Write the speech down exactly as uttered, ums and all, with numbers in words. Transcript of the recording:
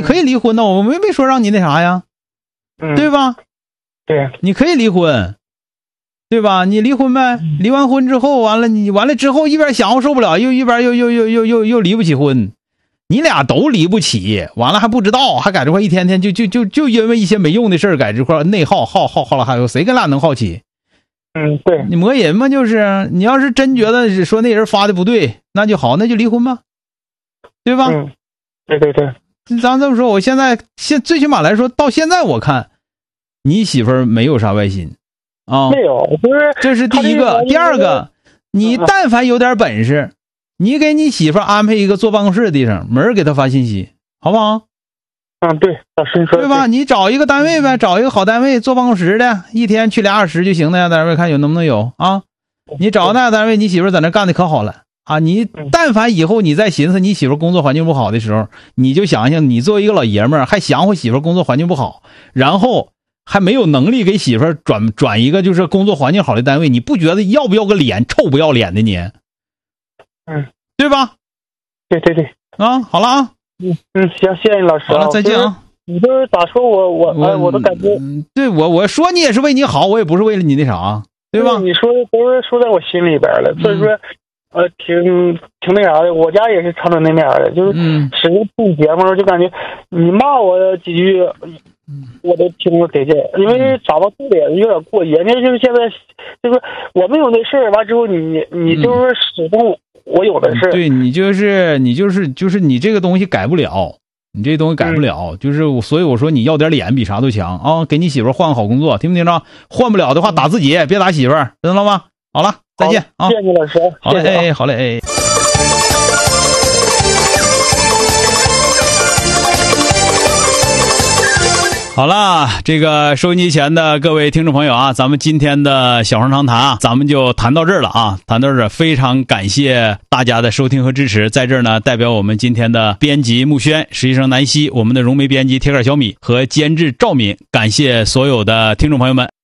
你可以离婚的，我没没说让你那啥呀， 嗯， 对吧？ 对， 你可以离婚，对吧？你离婚呗，离完婚之后，完了你完了之后一边想我受不了，又一边又又又又又又离不起婚，你俩都离不起，完了还不知道，还在这块一天天就就就就因为一些没用的事儿在这块内耗耗耗耗了，还有谁跟俩能好起？ 嗯，对， 你磨人嘛，就是你要是真觉得说那人发的不对，那就好，那就离婚吧，对吧？ 嗯，对对对， 咱这么说，我现在现最起码来说，到现在我看，你媳妇儿没有啥外心啊， 没有，就是这是第一个。第二个，你但凡有点本事，你给你媳妇儿安排一个坐办公室的地方，门给她发信息，好不好？ 嗯，对，老师你说对吧？你找一个单位呗，找一个好单位坐办公室的，一天去俩小时就行的单位，看有能不能有啊？你找那个单位，你媳妇儿在那干的可好了啊！你但凡以后你再寻思你媳妇儿工作环境不好的时候，你就想想，你作为一个老爷们儿，还想我媳妇儿工作环境不好，然后还没有能力给媳妇儿转转一个就是工作环境好的单位，你不觉得要不要个脸，臭不要脸的你？ 嗯， 对吧？ 对对对， 啊，好了啊。 嗯嗯，行，谢谢你老师。 好了，再见啊！ 你就是咋说我我我、哎、我都感觉， 嗯、对我我说你也是为你好，我也不是为了你那啥，对吧？ 你说的都是说在我心里边了，所以说，呃，挺挺那啥的。我家也是长春那边的，就是使劲听节目，就感觉你骂我几句，我都听着得劲，因为长到肚里有点过瘾。人家就是现在，就是我没有那事儿，完之后你你就是始终。我有的是， 对你就是你就是就是你这个东西改不了，你这东西改不了，嗯、就是所以我说你要点脸比啥都强啊！给你媳妇儿换个好工作，听不听着？换不了的话打自己，别打媳妇儿，知道了吗？好了，再见啊！ 谢谢你老师， 好嘞，哎，好嘞，哎。好了，这个收音机前的各位听众朋友啊，咱们今天的小声长谈啊，咱们就谈到这儿了啊，谈到这儿，非常感谢大家的收听和支持。在这儿呢，代表我们今天的编辑木轩、实习生南希、我们的融媒编辑铁杆小米和监制赵敏，感谢所有的听众朋友们。